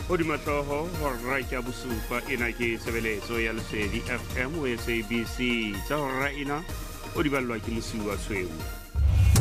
Odi matoho horra ka busupa ina ke sebele so ya lesedi FM we SABC tsa horra ina odi balwa ke musiwa sweu